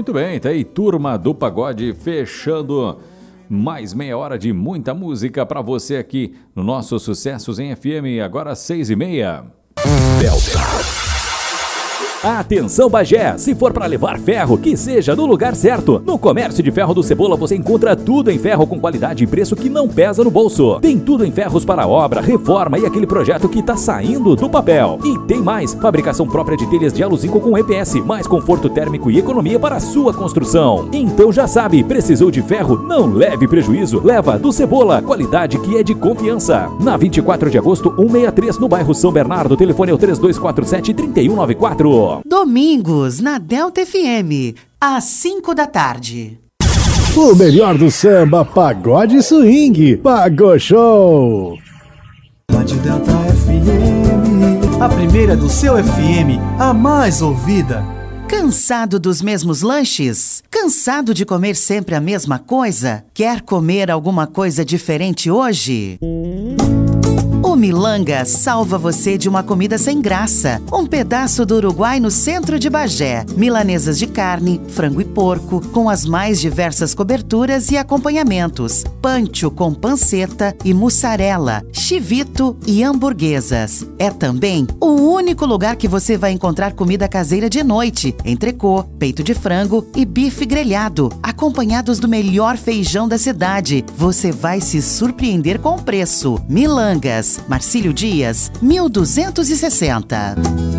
Muito bem, tá aí Turma do Pagode fechando mais meia hora de muita música pra você aqui no nosso Sucessos em FM, agora 6h30. Delta. Atenção Bagé, se for para levar ferro, que seja no lugar certo. No Comércio de Ferro do Cebola você encontra tudo em ferro com qualidade e preço que não pesa no bolso. Tem tudo em ferros para obra, reforma e aquele projeto que tá saindo do papel. E tem mais, fabricação própria de telhas de aluzinco com EPS, mais conforto térmico e economia para a sua construção. Então já sabe, precisou de ferro? Não leve prejuízo, leva do Cebola, qualidade que é de confiança. Na 24 de agosto, 163 no bairro São Bernardo, telefone é o 3247-3194. Domingos, na Delta FM, às 5 da tarde. O melhor do samba, pagode e swing. Pagou Show. Rádio Delta FM, a primeira do seu FM, a mais ouvida. Cansado dos mesmos lanches? Cansado de comer sempre a mesma coisa? Quer comer alguma coisa diferente hoje? O Milanga salva você de uma comida sem graça. Um pedaço do Uruguai no centro de Bagé. Milanesas de carne, frango e porco, com as mais diversas coberturas e acompanhamentos. Pancho com panceta e mussarela, chivito e hamburguesas. É também o único lugar que você vai encontrar comida caseira de noite. Entrecô, peito de frango e bife grelhado, acompanhados do melhor feijão da cidade. Você vai se surpreender com o preço. Milangas, Marcílio Dias, 1260.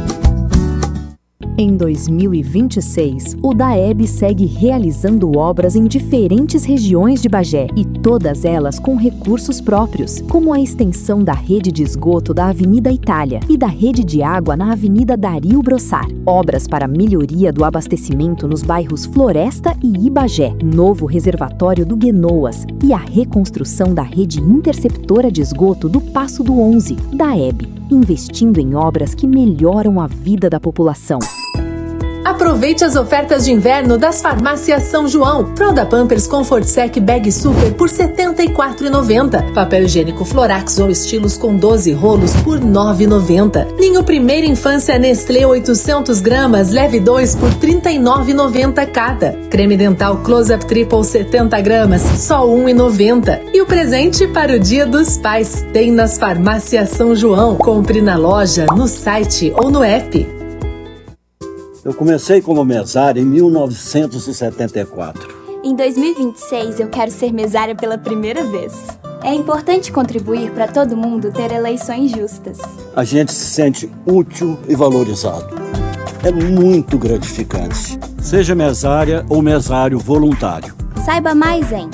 Em 2026, o DAEB segue realizando obras em diferentes regiões de Bagé e todas elas com recursos próprios, como a extensão da rede de esgoto da Avenida Itália e da rede de água na Avenida Dario Brossar. Obras para melhoria do abastecimento nos bairros Floresta e Ibagé, novo reservatório do Guenoas e a reconstrução da rede interceptora de esgoto do Passo do 11, DAEB, investindo em obras que melhoram a vida da população. Aproveite as ofertas de inverno das farmácias São João. Fralda Pampers Comfort Sec Bag Super por R$ 74,90. Papel higiênico Florax ou estilos com 12 rolos por R$ 9,90. Ninho Primeira Infância Nestlé 800 gramas, leve 2 por R$ 39,90 cada. Creme dental Close-Up Triple 70 gramas, só R$ 1,90. E o presente para o Dia dos Pais tem nas farmácias São João. Compre na loja, no site ou no app. Eu comecei como mesário em 1974. Em 2026, eu quero ser mesária pela primeira vez. É importante contribuir para todo mundo ter eleições justas. A gente se sente útil e valorizado. É muito gratificante. Seja mesária ou mesário voluntário. Saiba mais em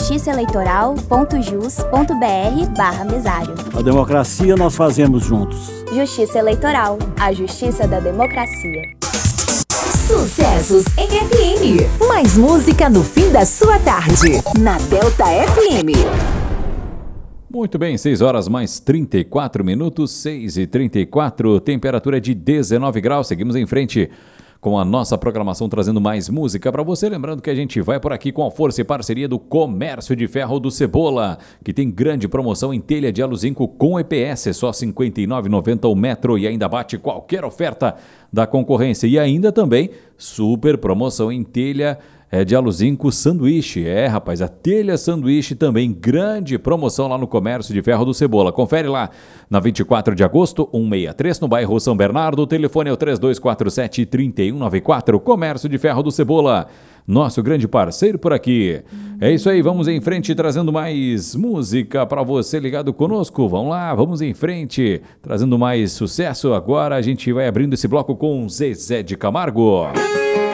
justiçaeleitoral.jus.br/mesário. A democracia nós fazemos juntos. Justiça Eleitoral, a justiça da democracia. Sucessos em FM. Mais música no fim da sua tarde. Na Delta FM. Muito bem, 6 horas mais 34 minutos, 6h34, temperatura de 19 graus. Seguimos em frente com a nossa programação, trazendo mais música para você. Lembrando que a gente vai por aqui com a força e parceria do Comércio de Ferro do Cebola, que tem grande promoção em telha de aluzinco com EPS, só R$ 59,90 o metro e ainda bate qualquer oferta da concorrência. E ainda também super promoção em telha de aluzinco sanduíche. Rapaz, a telha sanduíche também, grande promoção lá no Comércio de Ferro do Cebola. Confere lá na 24 de agosto, 163 no bairro São Bernardo. O telefone é o 3247-3194. Comércio de Ferro do Cebola, nosso grande parceiro por aqui. É isso aí, vamos em frente trazendo mais música para você ligado conosco. Vamos lá, vamos em frente trazendo mais sucesso. Agora a gente vai abrindo esse bloco com Zezé de Camargo.